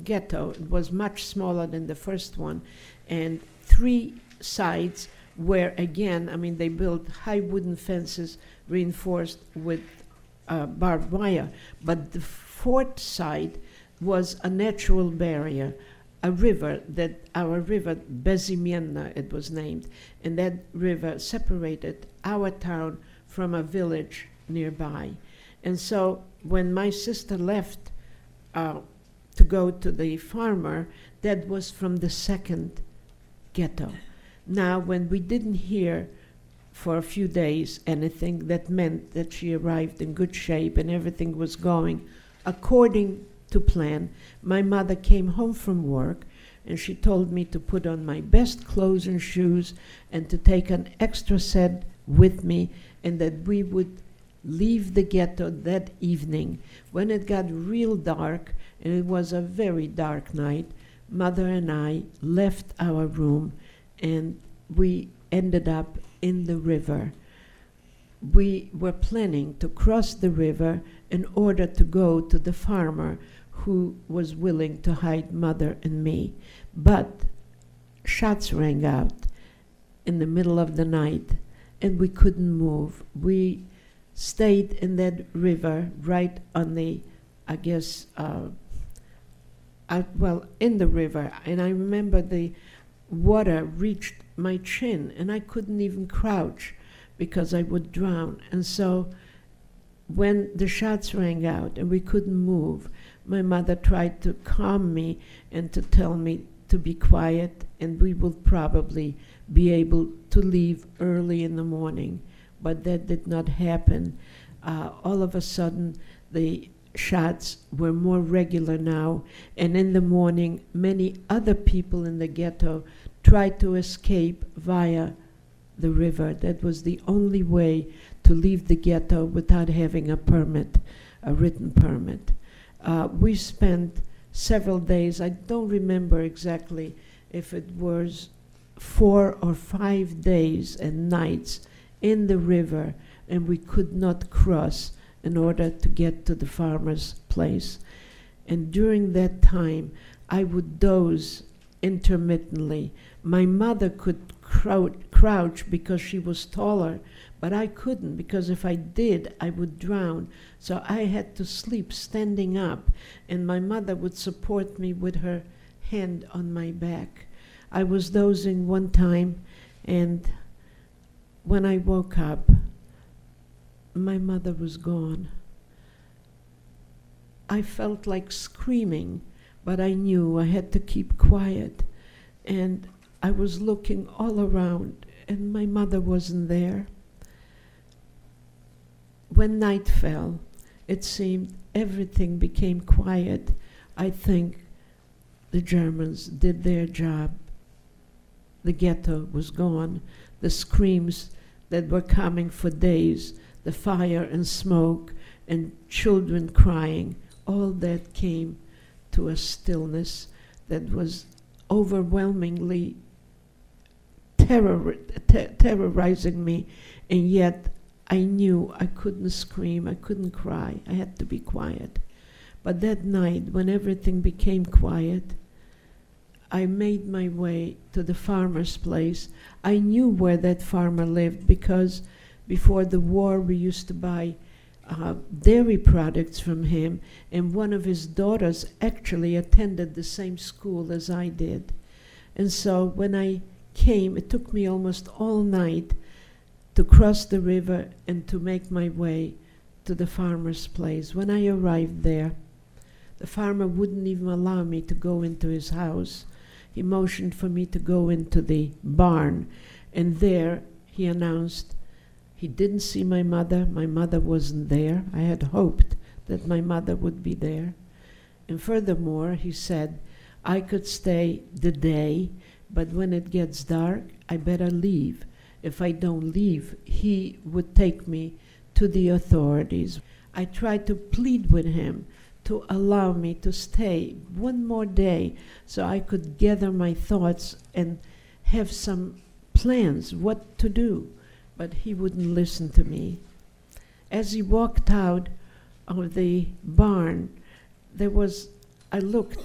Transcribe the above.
ghetto. It was much smaller than the first one, and 3 sides where, again, I mean, they built high wooden fences reinforced with barbed wire. But the 4th side was a natural barrier, a river our river, Bezimienna, it was named, and that river separated our town from a village nearby. And so when my sister left to go to the farmer, that was from the 2nd ghetto. Now, when we didn't hear for a few days anything, that meant that she arrived in good shape and everything was going according to plan. My mother came home from work and she told me to put on my best clothes and shoes and to take an extra set with me, and that we would leave the ghetto that evening. When it got real dark, and it was a very dark night, Mother and I left our room and we ended up in the river. We were planning to cross the river in order to go to the farmer who was willing to hide Mother and me. But shots rang out in the middle of the night and we couldn't move. We stayed in that river right on the, I guess, in the river. And I remember the water reached my chin and I couldn't even crouch because I would drown. And so when the shots rang out and we couldn't move, my mother tried to calm me and to tell me to be quiet and we will probably be able to leave early in the morning. But that did not happen. All of a sudden, the shots were more regular now, and in the morning, many other people in the ghetto tried to escape via the river. That was the only way to leave the ghetto without having a permit, a written permit. We spent several days, I don't remember exactly if it was 4 or 5 days and nights in the river, and we could not cross in order to get to the farmer's place. And during that time, I would doze intermittently. My mother could crouch because she was taller, but I couldn't, because if I did, I would drown. So I had to sleep standing up, and my mother would support me with her hand on my back. I was dozing one time, and when I woke up, my mother was gone. I felt like screaming, but I knew I had to keep quiet. And I was looking all around, and my mother wasn't there. When night fell, it seemed everything became quiet. I think the Germans did their job. The ghetto was gone. The screams that were coming for days, the fire and smoke and children crying, all that came to a stillness that was overwhelmingly terrorizing me, and yet I knew I couldn't scream, I couldn't cry, I had to be quiet. But that night, when everything became quiet, I made my way to the farmer's place. I knew where that farmer lived because before the war we used to buy dairy products from him, and one of his daughters actually attended the same school as I did. And so when I came, it took me almost all night to cross the river and to make my way to the farmer's place. When I arrived there, the farmer wouldn't even allow me to go into his house. He motioned for me to go into the barn, and there he announced he didn't see my mother. My mother wasn't there. I had hoped that my mother would be there. And furthermore, he said, I could stay the day, but when it gets dark, I better leave. If I don't leave, he would take me to the authorities. I tried to plead with him to allow me to stay one more day so I could gather my thoughts and have some plans what to do, but he wouldn't listen to me. As he walked out of the barn, I looked